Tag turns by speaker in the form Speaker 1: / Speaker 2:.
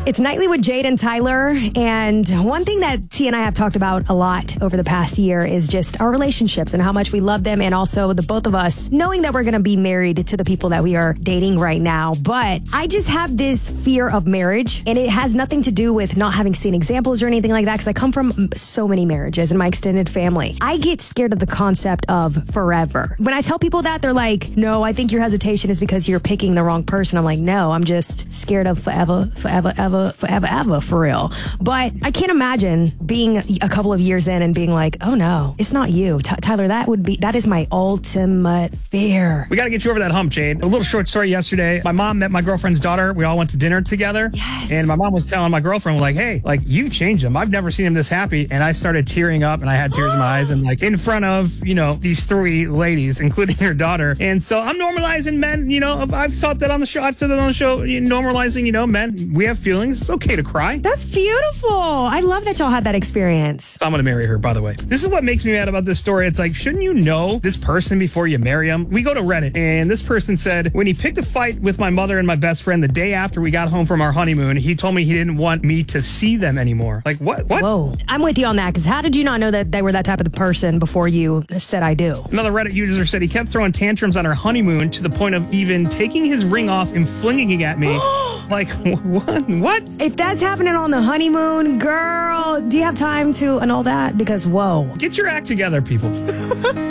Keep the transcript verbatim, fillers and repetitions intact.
Speaker 1: It's Nightly with Jade and Tyler. And one thing that T and I have talked about a lot over the past year is just our relationships and how much we love them. And also the both of us knowing that we're going to be married to the people that we are dating right now. But I just have this fear of marriage, and it has nothing to do with not having seen examples or anything like that, because I come from so many marriages in my extended family. I get scared of the concept of forever. When I tell people that, they're like, no, I think your hesitation is because you're picking the wrong person. I'm like, no, I'm just scared of forever, forever, ever. Forever, ever, for real. But I can't imagine being a couple of years in and being like, oh no, it's not you. T- Tyler, that would be, that is my ultimate fear.
Speaker 2: We got to get you over that hump, Jade. A little short story yesterday. My mom met my girlfriend's daughter. We all went to dinner together.
Speaker 1: Yes.
Speaker 2: And my mom was telling my girlfriend, like, hey, like, you changed him. I've never seen him this happy. And I started tearing up, and I had tears in my eyes, and like in front of, you know, these three ladies, including her daughter. And so I'm normalizing men, you know, I've taught that on the show. I've said that on the show, normalizing, you know, men. We have feelings. It's okay to cry.
Speaker 1: That's beautiful. I love that y'all had that experience.
Speaker 2: I'm going to marry her, by the way. This is what makes me mad about this story. It's like, shouldn't you know this person before you marry him? We go to Reddit, and this person said, when he picked a fight with my mother and my best friend the day after we got home from our honeymoon, he told me he didn't want me to see them anymore. Like, what? What?
Speaker 1: Whoa. I'm with you on that, because how did you not know that they were that type of person before you said I do?
Speaker 2: Another Reddit user said he kept throwing tantrums on our honeymoon to the point of even taking his ring off and flinging it at me. Like, what? What?
Speaker 1: If that's happening on the honeymoon, girl, do you have time to annul that? Because, whoa.
Speaker 2: Get your act together, people.